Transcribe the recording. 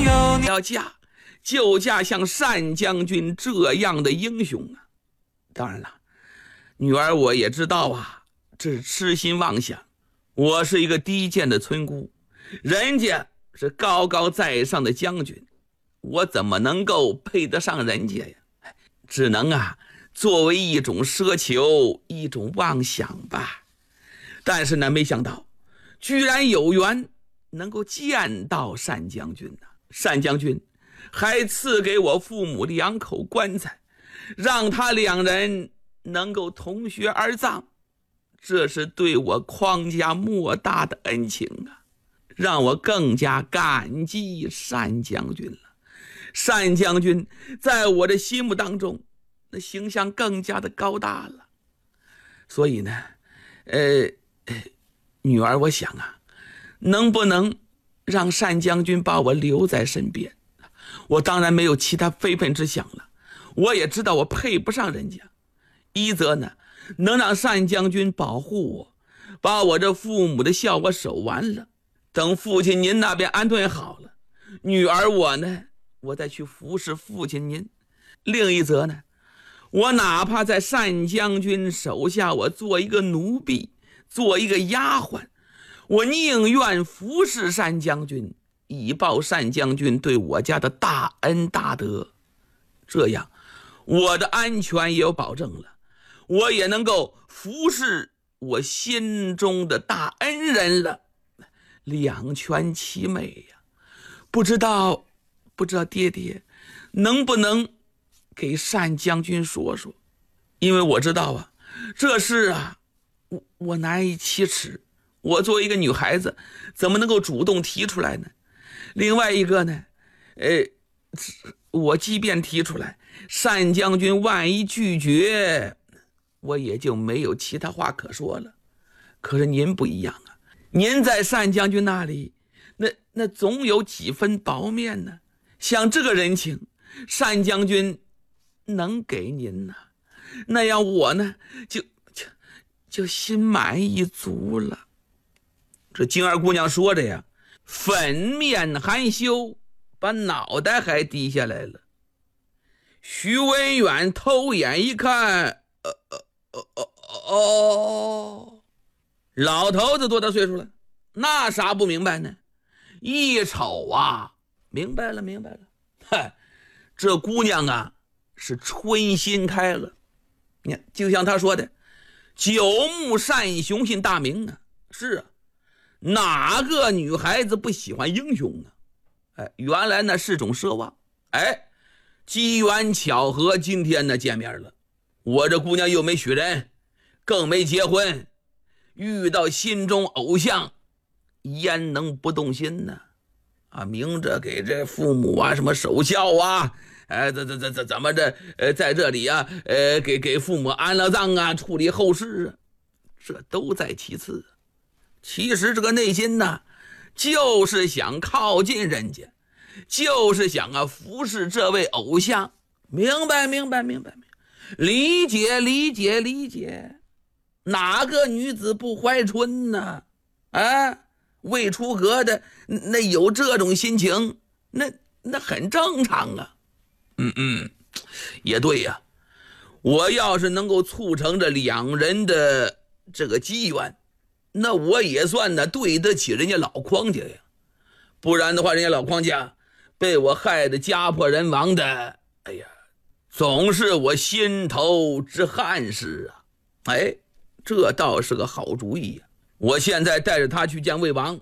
有你。 要嫁就嫁像单将军这样的英雄啊！当然了，女儿我也知道啊，这是痴心妄想。我是一个低贱的村姑，人家是高高在上的将军，我怎么能够配得上人家呀？只能啊，作为一种奢求，一种妄想吧。但是呢，没想到居然有缘能够见到单将军呢。单将军还赐给我父母2口棺材，让他2人能够同穴而葬，这是对我匡家莫大的恩情啊，让我更加感激单将军了。单将军在我的心目当中，那形象更加的高大了。所以呢，女儿，我想啊，能不能让单将军把我留在身边？我当然没有其他非分之想了，我也知道我配不上人家。一则呢，能让单将军保护我，把我这父母的孝我守完了，等父亲您那边安顿好了，女儿我呢，我再去服侍父亲您。另一则呢，我哪怕在单将军手下，我做一个奴婢，做一个丫鬟，我宁愿服侍单将军，以报单将军对我家的大恩大德。这样我的安全也有保证了，我也能够服侍我心中的大恩人了，两全其美呀！不知道爹爹能不能给单将军说说？因为我知道啊，这事啊，我难以启齿。我作为一个女孩子，怎么能够主动提出来呢？另外一个呢，我即便提出来，单将军万一拒绝，我也就没有其他话可说了。可是您不一样啊，您在单将军那里，那总有几分薄面呢。像这个人情，单将军能给您呢，那样我呢，就心满意足了。这金二姑娘说着呀，粉面含羞，把脑袋还低下来了。徐文远偷眼一看，老头子多大岁数了？那啥不明白呢？一瞅啊，明白了。嗨，这姑娘啊，是春心开了。你看，就像他说的，九目善雄心大明啊。是啊，哪个女孩子不喜欢英雄啊？原来那是种奢望。机缘巧合，今天呢见面了。我这姑娘又没娶人，更没结婚，遇到心中偶像，焉能不动心呢？明着给这父母啊什么守孝啊，怎么着在这里啊，给父母安了葬啊，处理后事啊，这都在其次。其实这个内心呢，就是想靠近人家，就是想服侍这位偶像。明白，理解。哪个女子不怀春呢？未出阁的那有这种心情，那很正常啊。也对呀。我要是能够促成这2人的这个机缘，那我也算呢对得起人家老匡家呀。不然的话，人家老匡家被我害得家破人亡的，总是我心头之憾事啊。这倒是个好主意呀。我现在带着他去见魏王，